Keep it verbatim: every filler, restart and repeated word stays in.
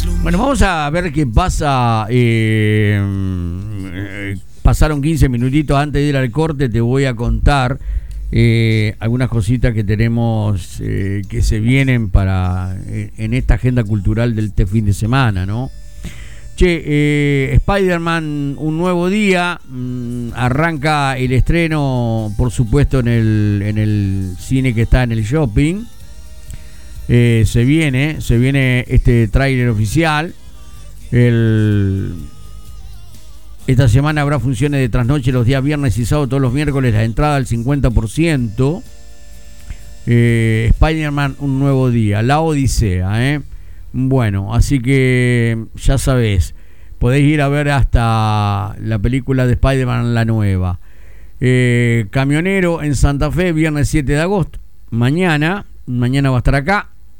Bueno, vamos a ver qué pasa. Eh, eh, pasaron quince minutitos antes de ir al corte. Te voy a contar eh, algunas cositas que tenemos eh, que se vienen para eh, en esta agenda cultural del este fin de semana, ¿no? Che, eh, Spider-Man, un nuevo día. Mmm, arranca el estreno, por supuesto, en el, en el cine que está en el shopping. Eh, se viene, se viene este tráiler oficial. El, esta semana habrá funciones de trasnoche los días viernes y sábado, todos los miércoles, la entrada al cincuenta por ciento. Eh, Spider-Man, un nuevo día, la Odisea, ¿eh? Bueno, así que ya sabés, podéis ir a ver hasta la película de Spider-Man, la nueva. Eh, Camionero en Santa Fe, viernes siete de agosto. Mañana, mañana va a estar acá.